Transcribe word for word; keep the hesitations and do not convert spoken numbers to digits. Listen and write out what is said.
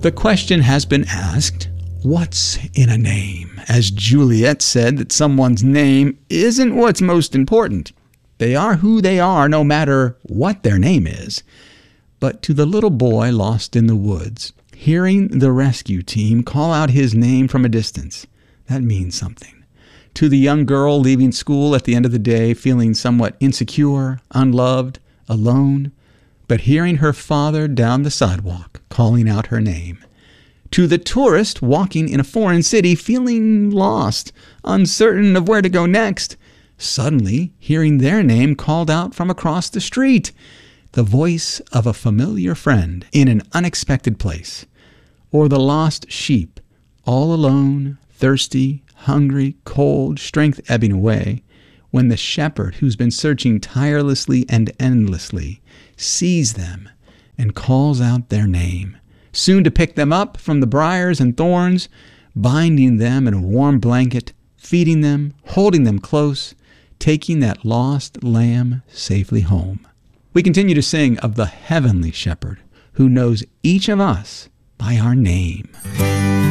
The question has been asked, what's in a name? As Juliet said that someone's name isn't what's most important. They are who they are no matter what their name is. But to the little boy lost in the woods, hearing the rescue team call out his name from a distance, that means something. To the young girl leaving school at the end of the day, feeling somewhat insecure, unloved, alone, but hearing her father down the sidewalk calling out her name. To the tourist walking in a foreign city, feeling lost, uncertain of where to go next, suddenly hearing their name called out from across the street, the voice of a familiar friend in an unexpected place. Or the lost sheep, all alone, thirsty, hungry, cold, strength ebbing away, when the shepherd who's been searching tirelessly and endlessly sees them and calls out their name, soon to pick them up from the briars and thorns, binding them in a warm blanket, feeding them, holding them close, taking that lost lamb safely home. We continue to sing of the heavenly shepherd who knows each of us by our name.